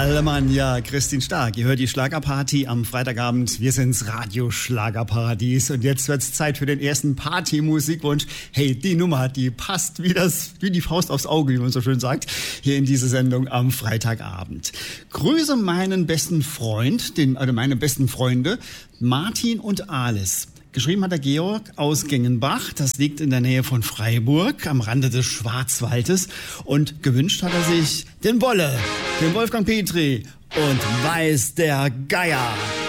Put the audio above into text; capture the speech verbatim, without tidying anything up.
Alemannia, Christine Stark. Ihr hört die Schlagerparty am Freitagabend. Wir sind's Radio Schlagerparadies. Und jetzt wird's Zeit für den ersten Party-Musikwunsch. Hey, die Nummer, die passt wie, das, wie die Faust aufs Auge, wie man so schön sagt, hier in diese Sendung am Freitagabend. Grüße meinen besten Freund, den, also meine besten Freunde, Martin und Alice. Geschrieben hat der Georg aus Gengenbach, das liegt in der Nähe von Freiburg, am Rande des Schwarzwaldes. Und gewünscht hat er sich den Wolle, den Wolfgang Petri und Weiß der Geier.